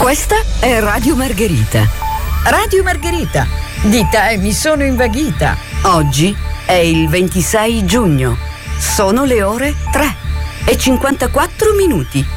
Questa è Radio Margherita. Radio Margherita, di te mi sono invaghita. Oggi è il 26 giugno. Sono le ore 3:54.